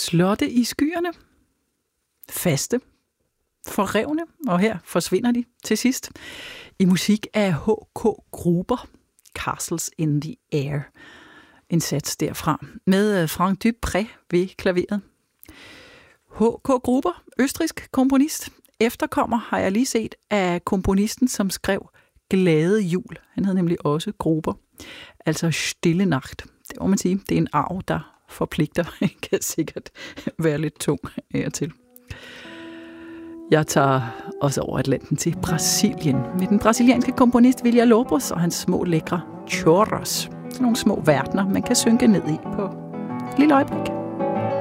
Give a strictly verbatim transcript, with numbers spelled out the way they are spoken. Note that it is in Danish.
Slotte i skyerne. Faste. Forrevne. Og her forsvinder de til sidst. I musik af H K Gruber. Castles in the Air. En sats derfra. Med Frank Dupré ved klaveret. H K Gruber, østrigsk komponist. Efterkommer har jeg lige set af komponisten, som skrev Glade Jul. Han hed nemlig også Gruber. Altså Stille Nacht. Det må man sige, det er en arv, der forpligter. Kan sikkert være lidt tung af til. Jeg tager også over Atlanten til Brasilien med den brasilianske komponist Villa Lobos og hans små lækre choros. Nogle små verdener, man kan synke ned i på et lille øjeblik.